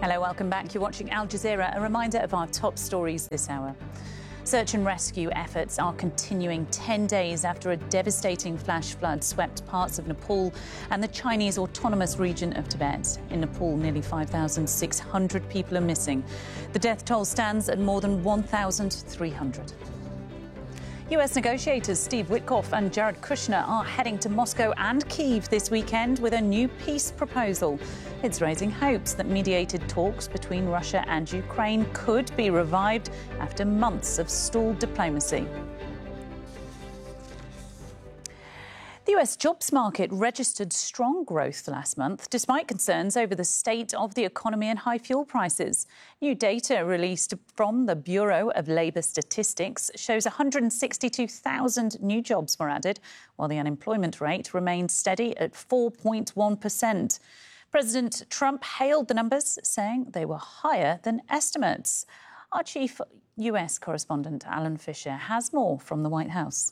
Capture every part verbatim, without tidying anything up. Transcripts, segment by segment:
Hello, welcome back. You're watching Al Jazeera. A reminder of our top stories this hour. Search and rescue efforts are continuing ten days after a devastating flash flood swept parts of Nepal and the Chinese autonomous region of Tibet. In Nepal, nearly five thousand six hundred people are missing. The death toll stands at more than one thousand three hundred. U S negotiators Steve Witkoff and Jared Kushner are heading to Moscow and Kyiv this weekend with a new peace proposal. It's raising hopes that mediated talks between Russia and Ukraine could be revived after months of stalled diplomacy. The U S jobs market registered strong growth last month, despite concerns over the state of the economy and high fuel prices. New data released from the Bureau of Labour Statistics shows one hundred sixty-two thousand new jobs were added, while the unemployment rate remained steady at four point one percent. President Trump hailed the numbers, saying they were higher than estimates. Our chief U S correspondent, Alan Fisher, has more from the White House.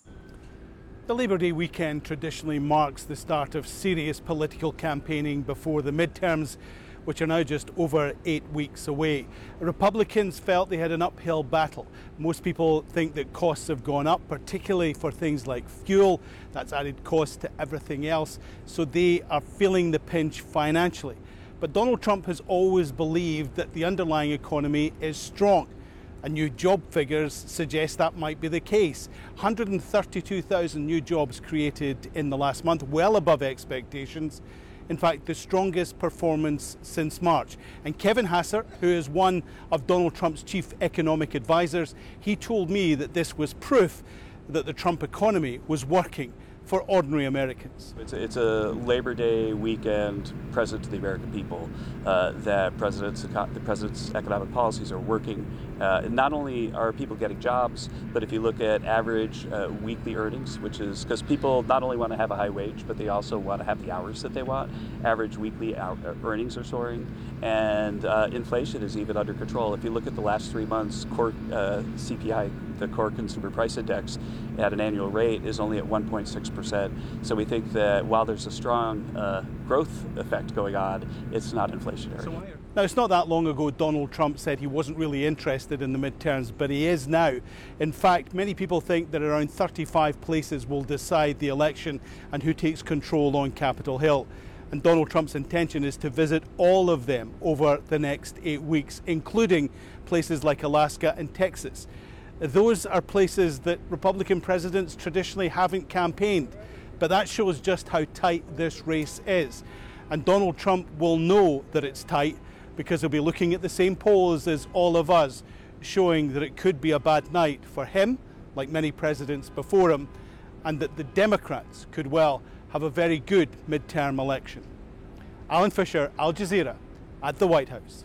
The Labour Day weekend traditionally marks the start of serious political campaigning before the midterms, which are now just over eight weeks away. Republicans felt they had an uphill battle. Most people think that costs have gone up, particularly for things like fuel. That's added cost to everything else, so they are feeling the pinch financially. But Donald Trump has always believed that the underlying economy is strong. And new job figures suggest that might be the case. one hundred thirty-two thousand new jobs created in the last month, well above expectations. In fact, the strongest performance since March. And Kevin Hassert, who is one of Donald Trump's chief economic advisors, he told me that this was proof that the Trump economy was working for ordinary Americans. It's a, it's a Labor Day weekend present to the American people uh, that president's, the president's economic policies are working. Uh, and not only are people getting jobs, but if you look at average uh, weekly earnings, which is because people not only want to have a high wage, but they also want to have the hours that they want. Average weekly out, uh, earnings are soaring, and uh, inflation is even under control. If you look at the last three months, core uh, C P I, the core consumer price index, at an annual rate is only at one point six percent. So we think that while there's a strong uh, growth effect going on, it's not inflationary. Now, it's not that long ago Donald Trump said he wasn't really interested in the midterms, but he is now. In fact, many people think that around thirty-five places will decide the election and who takes control on Capitol Hill. And Donald Trump's intention is to visit all of them over the next eight weeks, including places like Alaska and Texas. Those are places that Republican presidents traditionally haven't campaigned, but that shows just how tight this race is. And Donald Trump will know that it's tight because he'll be looking at the same polls as all of us, showing that it could be a bad night for him, like many presidents before him, and that the Democrats could well have a very good midterm election. Alan Fisher, Al Jazeera, at the White House.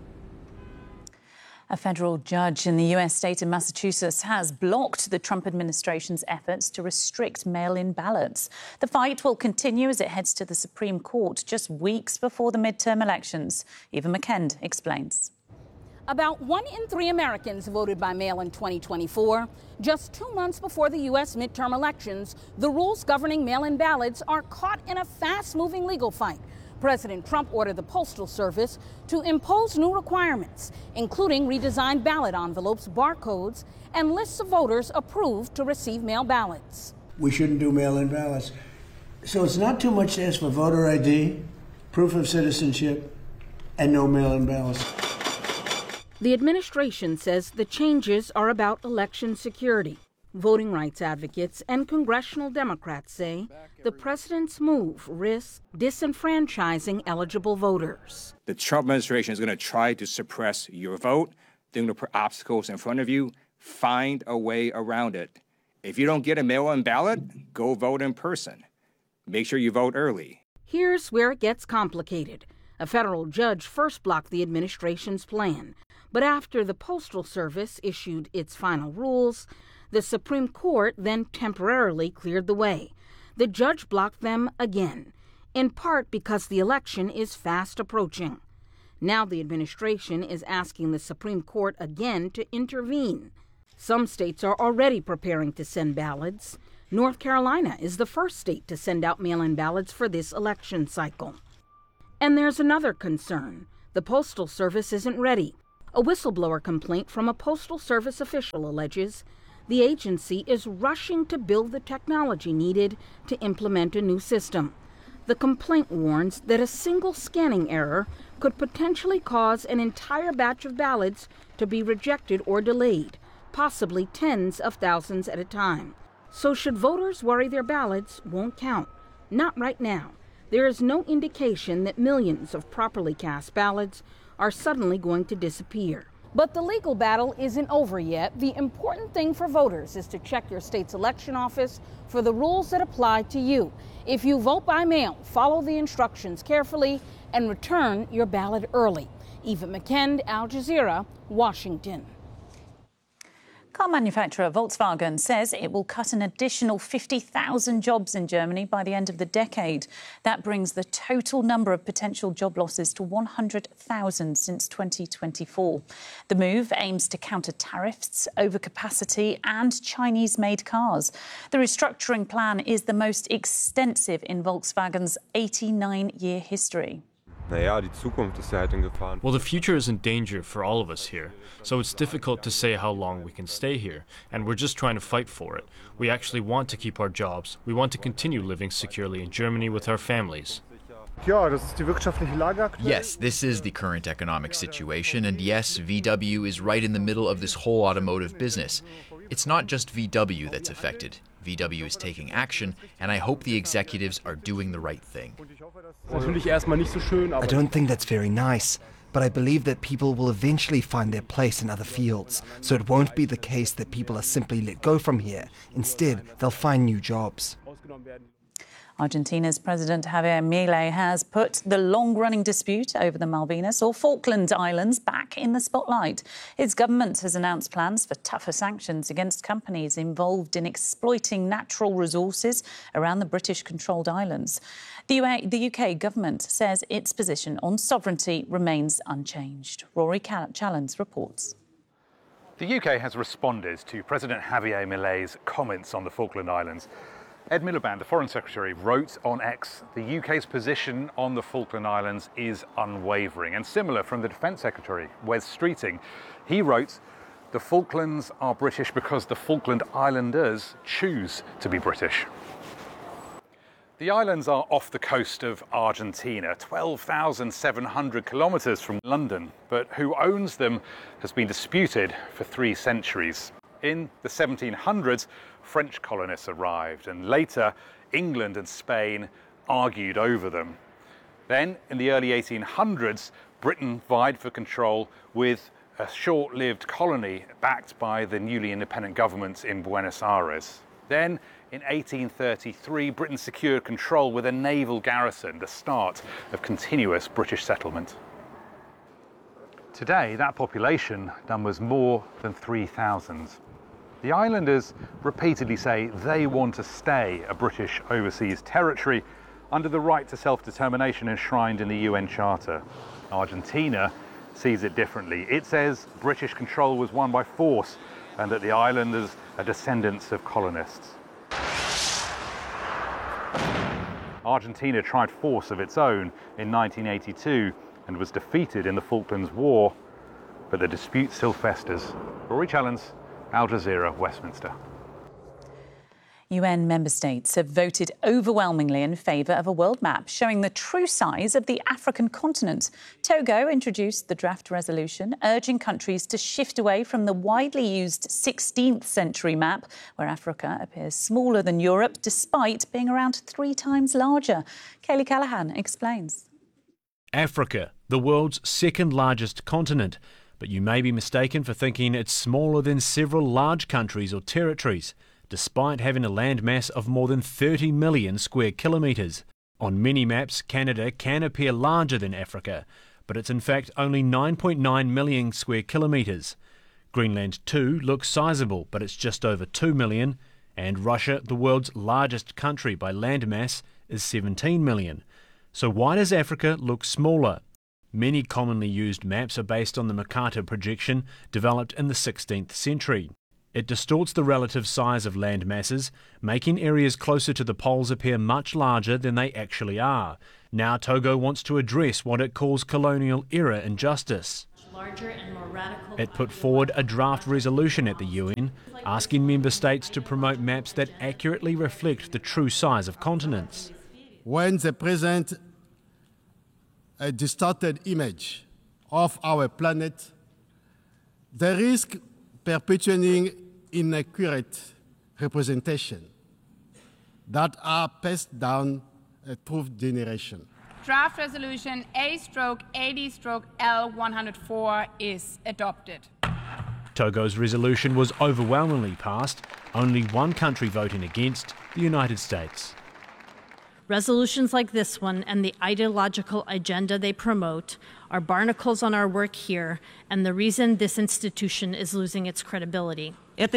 A federal judge in the U S state of Massachusetts has blocked the Trump administration's efforts to restrict mail-in ballots. The fight will continue as it heads to the Supreme Court just weeks before the midterm elections. Eva McKend explains. About one in three Americans voted by mail in twenty twenty-four. Just two months before the U S midterm elections, the rules governing mail-in ballots are caught in a fast-moving legal fight. President Trump ordered the Postal Service to impose new requirements, including redesigned ballot envelopes, barcodes, and lists of voters approved to receive mail ballots. We shouldn't do mail-in ballots. So it's not too much to ask for voter I D, proof of citizenship, and no mail-in ballots. The administration says the changes are about election security. Voting rights advocates and congressional Democrats say the president's move risks disenfranchising eligible voters. The Trump administration is going to try to suppress your vote. They're going to put obstacles in front of you. Find a way around it. If you don't get a mail-in ballot, go vote in person. Make sure you vote early. Here's where it gets complicated. A federal judge first blocked the administration's plan, but after the Postal Service issued its final rules, the Supreme Court then temporarily cleared the way. The judge blocked them again, in part because the election is fast approaching. Now the administration is asking the Supreme Court again to intervene. Some states are already preparing to send ballots. North Carolina is the first state to send out mail-in ballots for this election cycle. And there's another concern. The Postal Service isn't ready. A whistleblower complaint from a Postal Service official alleges the agency is rushing to build the technology needed to implement a new system. The complaint warns that a single scanning error could potentially cause an entire batch of ballots to be rejected or delayed, possibly tens of thousands at a time. So should voters worry their ballots won't count? Not right now. There is no indication that millions of properly cast ballots are suddenly going to disappear. But the legal battle isn't over yet. The important thing for voters is to check your state's election office for the rules that apply to you. If you vote by mail, follow the instructions carefully and return your ballot early. Eva McKend, Al Jazeera, Washington. Car manufacturer Volkswagen says it will cut an additional fifty thousand jobs in Germany by the end of the decade. That brings the total number of potential job losses to one hundred thousand since twenty twenty-four. The move aims to counter tariffs, overcapacity and Chinese-made cars. The restructuring plan is the most extensive in Volkswagen's eighty-nine-year history. Well, the future is in danger for all of us here, so it's difficult to say how long we can stay here, and we're just trying to fight for it. We actually want to keep our jobs. We want to continue living securely in Germany with our families. Yes, this is the current economic situation, and yes, V W is right in the middle of this whole automotive business. It's not just V W that's affected. V W is taking action, and I hope the executives are doing the right thing. I don't think that's very nice, but I believe that people will eventually find their place in other fields, so it won't be the case that people are simply let go from here. Instead, they'll find new jobs. Argentina's President Javier Milei has put the long-running dispute over the Malvinas or Falkland Islands back in the spotlight. His government has announced plans for tougher sanctions against companies involved in exploiting natural resources around the British-controlled islands. The, U A, the U K government says its position on sovereignty remains unchanged. Rory Challens reports. The U K has responded to President Javier Milei's comments on the Falkland Islands. Ed Miliband, the Foreign Secretary, wrote on X, the U K's position on the Falkland Islands is unwavering. And similar from the Defence Secretary, Wes Streeting. He wrote, the Falklands are British because the Falkland Islanders choose to be British. The islands are off the coast of Argentina, twelve thousand seven hundred kilometres from London, but who owns them has been disputed for three centuries. In the seventeen hundreds, French colonists arrived, and later England and Spain argued over them. Then, in the early eighteen hundreds, Britain vied for control with a short-lived colony backed by the newly independent government in Buenos Aires. Then, in eighteen thirty-three, Britain secured control with a naval garrison, the start of continuous British settlement. Today, that population numbers more than three thousand. The islanders repeatedly say they want to stay a British overseas territory under the right to self-determination enshrined in the U N Charter. Argentina sees it differently. It says British control was won by force and that the islanders are descendants of colonists. Argentina tried force of its own in nineteen eighty-two and was defeated in the Falklands War, but the dispute still festers. Rory Challens, Al Jazeera, Westminster. U N member states have voted overwhelmingly in favour of a world map showing the true size of the African continent. Togo introduced the draft resolution urging countries to shift away from the widely used sixteenth century map, where Africa appears smaller than Europe despite being around three times larger. Kayleigh Callahan explains. Africa, the world's second largest continent, but you may be mistaken for thinking it's smaller than several large countries or territories, despite having a landmass of more than thirty million square kilometres. On many maps, Canada can appear larger than Africa, but it's in fact only nine point nine million square kilometres. Greenland too looks sizable, but it's just over two million, and Russia, the world's largest country by landmass, is seventeen million. So why does Africa look smaller? Many commonly used maps are based on the Mercator projection developed in the sixteenth century. It distorts the relative size of land masses, making areas closer to the poles appear much larger than they actually are, Now Togo wants to address what it calls colonial-era injustice. It put forward a draft resolution at the U N asking member states to promote maps that accurately reflect the true size of continents. When they present a distorted image of our planet, they risk perpetuating inaccurate representation that are passed down through generation. Draft resolution A eighty L one oh four is adopted. Togo's resolution was overwhelmingly passed, only one country voting against, the United States. Resolutions like this one and the ideological agenda they promote are barnacles on our work here and the reason this institution is losing its credibility.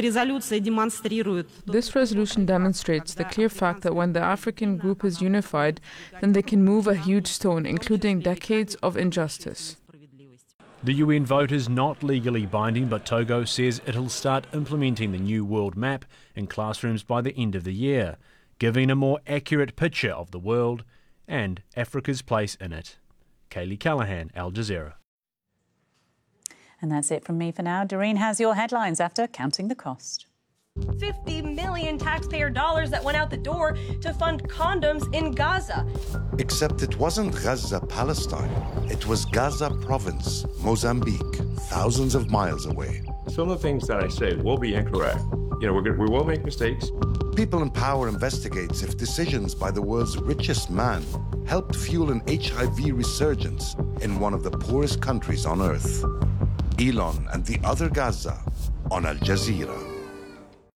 This resolution demonstrates the clear fact that when the African group is unified, then they can move a huge stone, including decades of injustice. The U N vote is not legally binding, but Togo says it'll start implementing the new world map in classrooms by the end of the year, giving a more accurate picture of the world and Africa's place in it. Kaylee Callahan, Al Jazeera. And that's it from me for now. Doreen has your headlines after counting the cost. fifty million taxpayer dollars that went out the door to fund condoms in Gaza. Except it wasn't Gaza, Palestine. It was Gaza province, Mozambique, thousands of miles away. Some of the things that I say will be incorrect. You know, we're gonna, we will make mistakes. People in Power investigates if decisions by the world's richest man helped fuel an H I V resurgence in one of the poorest countries on earth. Elon and the other Gaza on Al Jazeera.